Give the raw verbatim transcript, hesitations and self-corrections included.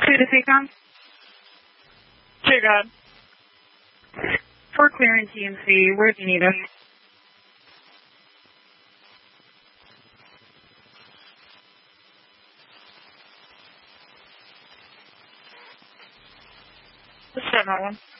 To the Seacom? Dear God. For clearance E M C, where do you need us? seven oh one.